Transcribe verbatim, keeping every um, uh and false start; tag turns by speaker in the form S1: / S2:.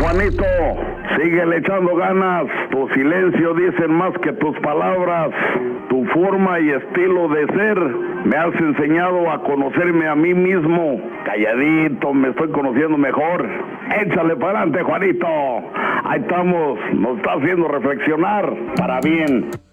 S1: Juanito, síguele echando ganas. Tu silencio dicen más que tus palabras. Tu forma y estilo de ser me has enseñado a conocerme a mí mismo. Calladito, me estoy conociendo mejor. Échale para adelante, Juanito. Ahí estamos, nos está haciendo reflexionar para bien.